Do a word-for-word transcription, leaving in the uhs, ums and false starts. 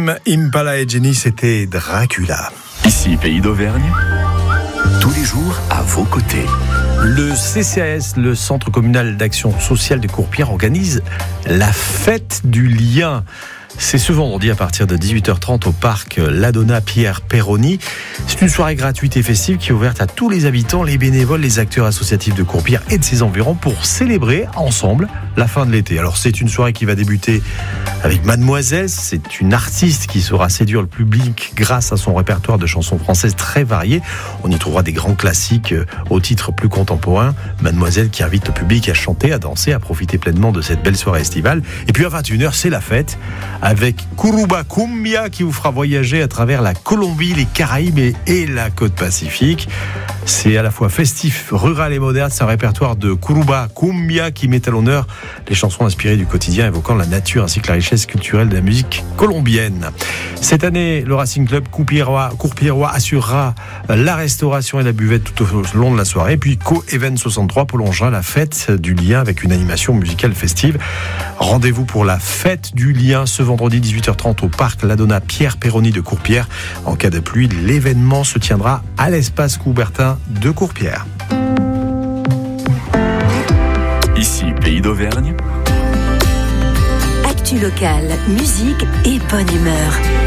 Tame Impala et Jenny, c'était Dracula. Ici, Pays d'Auvergne, tous les jours à vos côtés. Le C C A S, le Centre communal d'action sociale de Courpierre, organise la fête du lien. C'est ce vendredi à partir de dix-huit heures trente au parc Ladonna Pierre Perroni. C'est une soirée gratuite et festive qui est ouverte à tous les habitants, les bénévoles, les acteurs associatifs de Courpierre et de ses environs pour célébrer ensemble la fin de l'été. Alors c'est une soirée qui va débuter avec Mademoiselle. C'est une artiste qui saura séduire le public grâce à son répertoire de chansons françaises très varié. On y trouvera des grands classiques au titre plus contemporain. Mademoiselle qui invite le public à chanter, à danser, à profiter pleinement de cette belle soirée estivale. Et puis à vingt et une heures, c'est la fête avec Kuruba Cumbia qui vous fera voyager à travers la Colombie, les Caraïbes et, et la côte Pacifique. C'est à la fois festif, rural et moderne. C'est un répertoire de Kuruba Cumbia qui met à l'honneur les chansons inspirées du quotidien, évoquant la nature ainsi que la richesse culturelle de la musique colombienne. Cette année, le Racing Club Courpierrois, Courpierrois assurera la restauration et la buvette tout au long de la soirée. Et puis Co-Event soixante-trois prolongera la fête du lien avec une animation musicale festive. Rendez-vous pour la fête du lien ce vendredi dix-huit heures trente au parc Ladonna Pierre Perroni de Courpierre. En cas de pluie, l'événement se tiendra à l'espace Coubertin de Courpierre. Ici, Pays d'Auvergne. Actu locale, musique et bonne humeur.